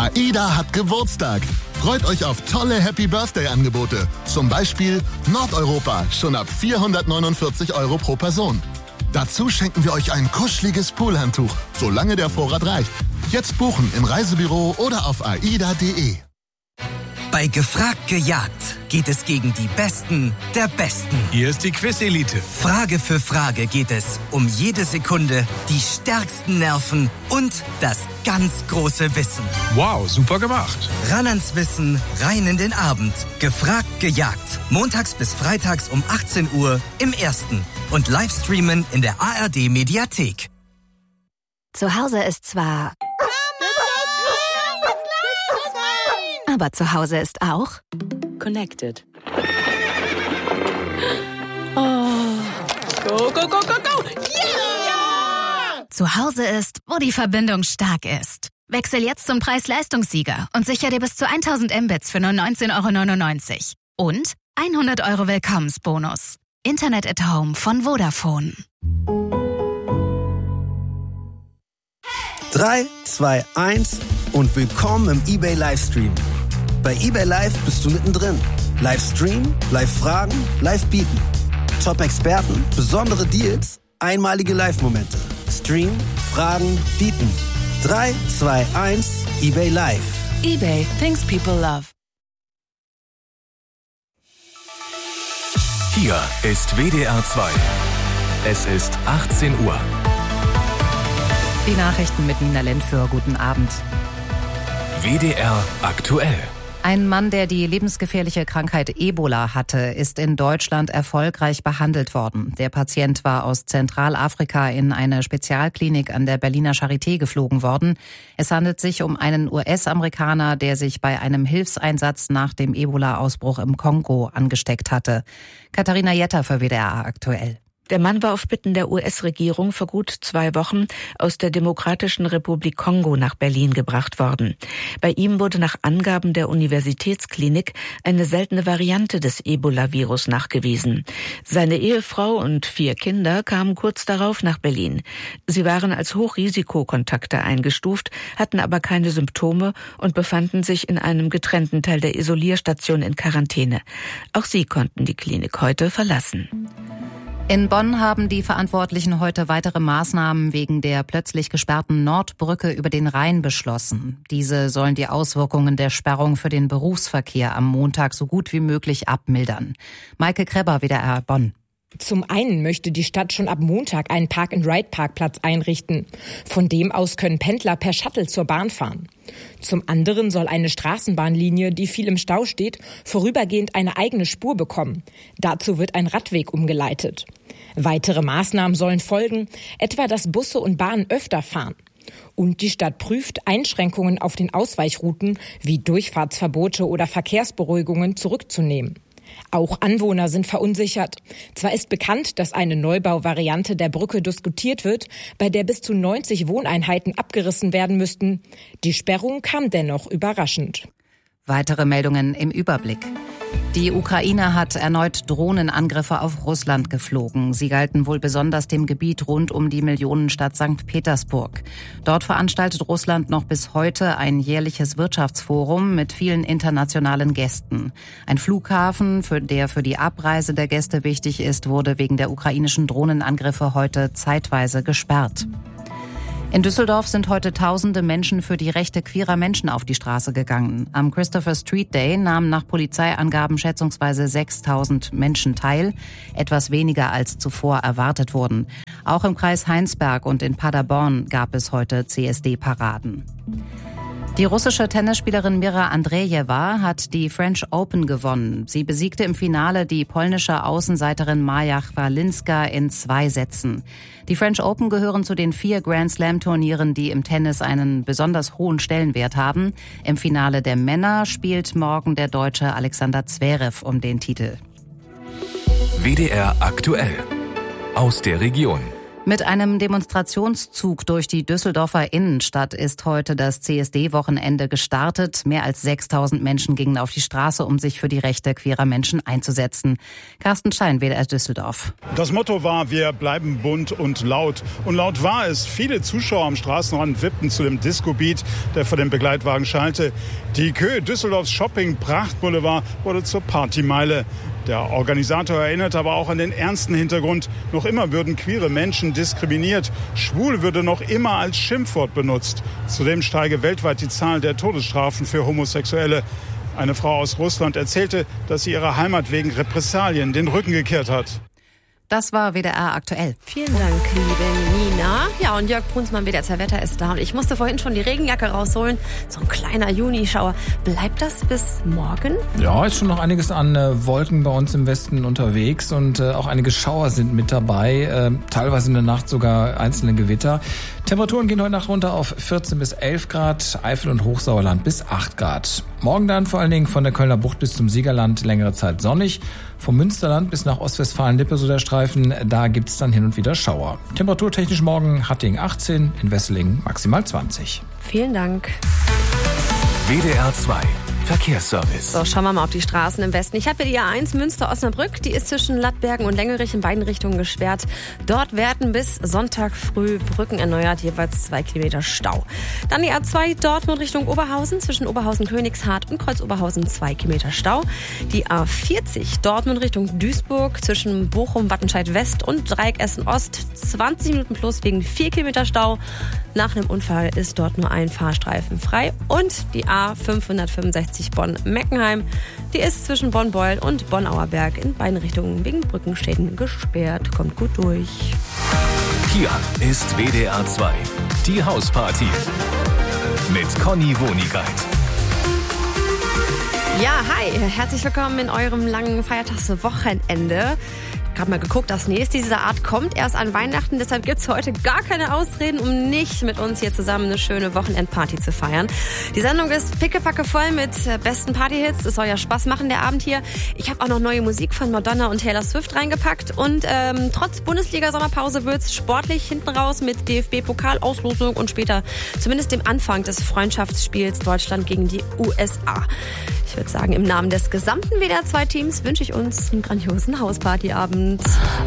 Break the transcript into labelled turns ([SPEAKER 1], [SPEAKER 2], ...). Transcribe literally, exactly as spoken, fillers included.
[SPEAKER 1] AIDA hat Geburtstag. Freut euch auf tolle Happy-Birthday-Angebote. Zum Beispiel Nordeuropa, schon ab vierhundertneunundvierzig Euro pro Person. Dazu schenken wir euch ein kuscheliges Poolhandtuch, solange der Vorrat reicht. Jetzt buchen im Reisebüro oder auf aida punkt de.
[SPEAKER 2] Bei Gefragt gejagt geht es gegen die Besten der Besten.
[SPEAKER 3] Hier ist die Quiz-Elite.
[SPEAKER 2] Frage für Frage geht es um jede Sekunde, die stärksten Nerven und das ganz große Wissen.
[SPEAKER 3] Wow, super gemacht.
[SPEAKER 2] Ran ans Wissen, rein in den Abend. Gefragt gejagt. Montags bis freitags um achtzehn Uhr im Ersten. Und Livestreamen in der A R D-Mediathek.
[SPEAKER 4] Zu Hause ist zwar... Aber zu Hause ist auch...
[SPEAKER 5] Connected. Oh. Go, go, go, go, go! Yeah!
[SPEAKER 4] Zu Hause ist, wo die Verbindung stark ist. Wechsel jetzt zum Preis-Leistungssieger und sicher dir bis zu tausend Mbits für nur neunzehn Euro neunundneunzig. Und hundert Euro Willkommensbonus. Internet at Home von Vodafone.
[SPEAKER 6] drei, zwei, eins und willkommen im eBay Livestream. Bei eBay Live bist du mittendrin. Livestream, Live-Fragen, Live-Bieten. Top-Experten, besondere Deals, einmalige Live-Momente. Stream, Fragen, Bieten. drei, zwei, eins, eBay Live.
[SPEAKER 5] eBay, things people love.
[SPEAKER 7] Hier ist W D R zwei. Es ist achtzehn Uhr.
[SPEAKER 8] Die Nachrichten mit Nina Lentföhr. Guten Abend.
[SPEAKER 7] W D R aktuell.
[SPEAKER 8] Ein Mann, der die lebensgefährliche Krankheit Ebola hatte, ist in Deutschland erfolgreich behandelt worden. Der Patient war aus Zentralafrika in eine Spezialklinik an der Berliner Charité geflogen worden. Es handelt sich um einen U S-Amerikaner, der sich bei einem Hilfseinsatz nach dem Ebola-Ausbruch im Kongo angesteckt hatte. Katharina Jetter für W D R aktuell.
[SPEAKER 9] Der Mann war auf Bitten der U S-Regierung vor gut zwei Wochen aus der Demokratischen Republik Kongo nach Berlin gebracht worden. Bei ihm wurde nach Angaben der Universitätsklinik eine seltene Variante des Ebola-Virus nachgewiesen. Seine Ehefrau und vier Kinder kamen kurz darauf nach Berlin. Sie waren als Hochrisikokontakte eingestuft, hatten aber keine Symptome und befanden sich in einem getrennten Teil der Isolierstation in Quarantäne. Auch sie konnten die Klinik heute verlassen.
[SPEAKER 8] In Bonn haben die Verantwortlichen heute weitere Maßnahmen wegen der plötzlich gesperrten Nordbrücke über den Rhein beschlossen. Diese sollen die Auswirkungen der Sperrung für den Berufsverkehr am Montag so gut wie möglich abmildern. Maike Krebber, W D R Bonn.
[SPEAKER 10] Zum einen möchte die Stadt schon ab Montag einen Park-and-Ride-Parkplatz einrichten. Von dem aus können Pendler per Shuttle zur Bahn fahren. Zum anderen soll eine Straßenbahnlinie, die viel im Stau steht, vorübergehend eine eigene Spur bekommen. Dazu wird ein Radweg umgeleitet. Weitere Maßnahmen sollen folgen, etwa dass Busse und Bahnen öfter fahren. Und die Stadt prüft, Einschränkungen auf den Ausweichrouten wie Durchfahrtsverbote oder Verkehrsberuhigungen zurückzunehmen. Auch Anwohner sind verunsichert. Zwar ist bekannt, dass eine Neubauvariante der Brücke diskutiert wird, bei der bis zu neunzig Wohneinheiten abgerissen werden müssten. Die Sperrung kam dennoch überraschend.
[SPEAKER 8] Weitere Meldungen im Überblick. Die Ukraine hat erneut Drohnenangriffe auf Russland geflogen. Sie galten wohl besonders dem Gebiet rund um die Millionenstadt Sankt Petersburg. Dort veranstaltet Russland noch bis heute ein jährliches Wirtschaftsforum mit vielen internationalen Gästen. Ein Flughafen, für der für die Abreise der Gäste wichtig ist, wurde wegen der ukrainischen Drohnenangriffe heute zeitweise gesperrt. In Düsseldorf sind heute tausende Menschen für die Rechte queerer Menschen auf die Straße gegangen. Am Christopher Street Day nahmen nach Polizeiangaben schätzungsweise sechstausend Menschen teil, etwas weniger als zuvor erwartet wurden. Auch im Kreis Heinsberg und in Paderborn gab es heute C S D-Paraden. Die russische Tennisspielerin Mira Andrejewa hat die French Open gewonnen. Sie besiegte im Finale die polnische Außenseiterin Maja Chwalinska in zwei Sätzen. Die French Open gehören zu den vier Grand-Slam-Turnieren, die im Tennis einen besonders hohen Stellenwert haben. Im Finale der Männer spielt morgen der Deutsche Alexander Zverev um den Titel.
[SPEAKER 7] W D R aktuell. Aus der Region.
[SPEAKER 8] Mit einem Demonstrationszug durch die Düsseldorfer Innenstadt ist heute das C S D-Wochenende gestartet. Mehr als sechstausend Menschen gingen auf die Straße, um sich für die Rechte queerer Menschen einzusetzen. Carsten Schein, W D R Düsseldorf.
[SPEAKER 11] Das Motto war, wir bleiben bunt und laut. Und laut war es. Viele Zuschauer am Straßenrand wippten zu dem Disco-Beat, der vor dem Begleitwagen schallte. Die Kö Düsseldorfs Shopping-Prachtboulevard wurde zur Partymeile. Der Organisator erinnert aber auch an den ernsten Hintergrund. Noch immer würden queere Menschen diskriminiert. Schwul würde noch immer als Schimpfwort benutzt. Zudem steige weltweit die Zahl der Todesstrafen für Homosexuelle. Eine Frau aus Russland erzählte, dass sie ihrer Heimat wegen Repressalien den Rücken gekehrt hat.
[SPEAKER 8] Das war W D R aktuell.
[SPEAKER 12] Vielen Dank, liebe Nina. Ja, und Jörg Brunsmann, W D R zwei Wetter ist da. Und ich musste vorhin schon die Regenjacke rausholen. So ein kleiner Junischauer. Bleibt das bis morgen?
[SPEAKER 3] Ja, ist schon noch einiges an äh, Wolken bei uns im Westen unterwegs. Und äh, auch einige Schauer sind mit dabei. Äh, teilweise in der Nacht sogar einzelne Gewitter. Temperaturen gehen heute Nacht runter auf vierzehn bis elf Grad. Eifel und Hochsauerland bis acht Grad. Morgen dann vor allen Dingen von der Kölner Bucht bis zum Siegerland längere Zeit sonnig. Vom Münsterland bis nach Ostwestfalen-Lippe, so der Streifen, da gibt's dann hin und wieder Schauer. Temperaturtechnisch morgen Hattingen achtzehn, in Wesseling maximal zwanzig.
[SPEAKER 12] Vielen Dank.
[SPEAKER 7] W D R zwei Verkehrsservice.
[SPEAKER 12] So, schauen wir mal auf die Straßen im Westen. Ich habe hier die A eins Münster-Osnabrück. Die ist zwischen Lattbergen und Lengerich in beiden Richtungen gesperrt. Dort werden bis Sonntag früh Brücken erneuert, jeweils zwei Kilometer Stau. Dann die A zwei Dortmund Richtung Oberhausen, zwischen Oberhausen-Königshardt und Kreuz-Oberhausen zwei Kilometer Stau. Die A vierzig Dortmund Richtung Duisburg, zwischen Bochum, Wattenscheid West und Dreieck Essen Ost zwanzig Minuten plus wegen vier Kilometer Stau. Nach einem Unfall ist dort nur ein Fahrstreifen frei. Und die A fünfhundertfünfundsechzig Bonn-Meckenheim. Die ist zwischen Bonn-Beuel und Bonn-Auerberg in beiden Richtungen wegen Brückenschäden gesperrt. Kommt gut durch.
[SPEAKER 7] Hier ist W D R zwei, die Hausparty mit Conny Wonigkeit.
[SPEAKER 12] Ja, hi, herzlich willkommen in eurem langen Feiertagswochenende. Ich habe mal geguckt, das nächste dieser Art kommt erst an Weihnachten. Deshalb gibt es heute gar keine Ausreden, um nicht mit uns hier zusammen eine schöne Wochenendparty zu feiern. Die Sendung ist pickepacke voll mit besten Partyhits. Es soll ja Spaß machen, der Abend hier. Ich habe auch noch neue Musik von Madonna und Taylor Swift reingepackt. Und ähm, trotz Bundesliga-Sommerpause wird es sportlich hinten raus mit D F B-Pokalauslosung und später zumindest dem Anfang des Freundschaftsspiels Deutschland gegen die U S A. Ich würde sagen, im Namen des gesamten W D R zwei Teams wünsche ich uns einen grandiosen Hauspartyabend.